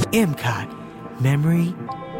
M-Card Memory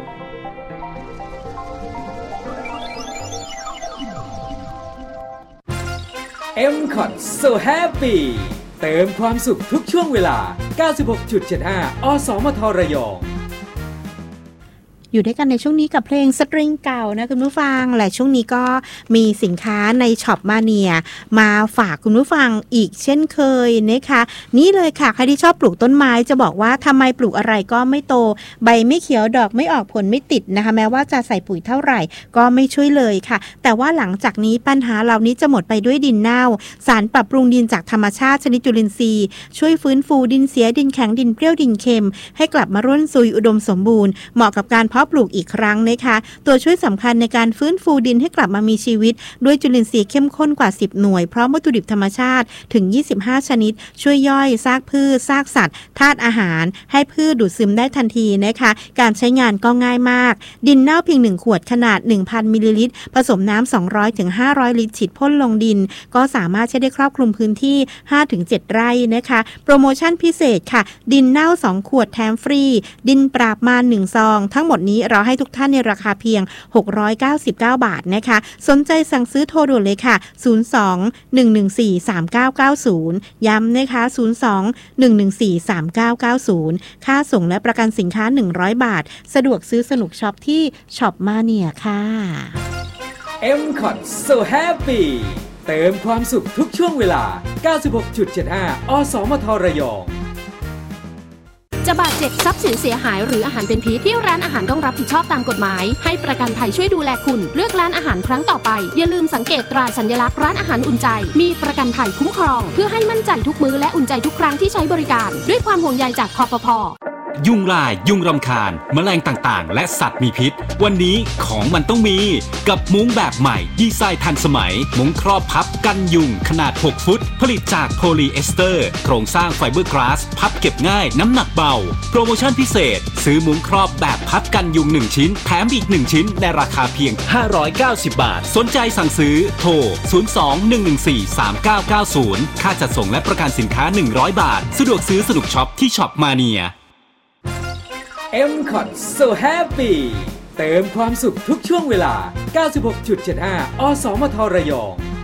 M-Card So Happy เติมความสุขทุกช่วงเวลา 96.75 อสมทระยองอยู่ด้วยกันในช่วงนี้กับเพลงสตริงเก่านะคุณผู้ฟังและช่วงนี้ก็มีสินค้าในช็อปมาเนียมาฝากคุณผู้ฟังอีกเช่นเคยนะคะนี่เลยค่ะใครที่ชอบปลูกต้นไม้จะบอกว่าทำไมปลูกอะไรก็ไม่โตใบไม่เขียวดอกไม่ออกผลไม่ติดนะคะแม้ว่าจะใส่ปุ๋ยเท่าไหร่ก็ไม่ช่วยเลยค่ะแต่ว่าหลังจากนี้ปัญหาเหล่านี้จะหมดไปด้วยดินเน่าสารปรับปรุงดินจากธรรมชาติชนิดจุลินทรีย์ช่วยฟื้นฟูดินเสียดินแข็งดินเปรี้ยวดินเค็มให้กลับมาร่วนซุยอุดมสมบูรณ์เหมาะกับการเพาะปลูกอีกครั้งนะคะตัวช่วยสำคัญในการฟื้นฟูดินให้กลับมามีชีวิตด้วยจุลินทรีย์เข้มข้นกว่า10หน่วยพร้อมวัตถุดิบธรรมชาติถึง25ชนิดช่วยย่อยซากพืชซากสัตว์ธาตุอาหารให้พืชดูดซึมได้ทันทีนะคะการใช้งานก็ง่ายมากดินเน่าเพียง1ขวดขนาด 1,000 มิลลิลิตรผสมน้ำ200ถึง500ลิตรฉีดพ่นลงดินก็สามารถใช้ได้ครอบคลุมพื้นที่ 5-7 ไร่นะคะโปรโมชั่นพิเศษค่ะดินเน่า2ขวดแถมฟรีดินปราบมาร1ซองทั้งหมดนี้เราให้ทุกท่านในราคาเพียง699 บาทนะคะสนใจสั่งซื้อโทรด่วนเลยค่ะ02-114-3990ย้ำนะคะ02-114-3990ค่าส่งและประกันสินค้า100บาทสะดวกซื้อสนุกช็อปที่ช็อปมาเนียค่ะ M-Card So Happy เติมความสุขทุกช่วงเวลา 96.75 อสมทระยองจะบาดเจ็บทรัพย์สินเสียหายหรืออาหารเป็นพิษที่ร้านอาหารต้องรับผิดชอบตามกฎหมายให้ประกันภัยช่วยดูแลคุณเลือกร้านอาหารครั้งต่อไปอย่าลืมสังเกตตราสัญลักษณ์ร้านอาหารอุ่นใจมีประกันภัยคุ้มครองเพื่อให้มั่นใจทุกมื้อและอุ่นใจทุกครั้งที่ใช้บริการด้วยความห่วงใยจากคปภ. ยุงลายยุงรำคาญแมลงต่างๆและสัตว์มีพิษวันนี้ของมันต้องมีกับมุ้งแบบใหม่ดีไซน์ทันสมัยมุ้งครอบพับกันยุงขนาด6ฟุตผลิตจากโพลีเอสเตอร์โครงสร้างไฟเบอร์กลาสพับเก็บง่ายน้ำหนักเบาโปรโมชั่นพิเศษซื้อมุ้งครอบแบบพับกันยุง1ชิ้นแถมอีก1ชิ้นในราคาเพียง590 บาทสนใจสั่งซื้อโทร02-114-3990ค่าจัดส่งและประกันสินค้า100บาทสะดวกซื้อสนุกช็อปที่ช็อปมาเนีย M-Card So Happy เติมความสุขทุกช่วงเวลา 96.75 อสมทระยอง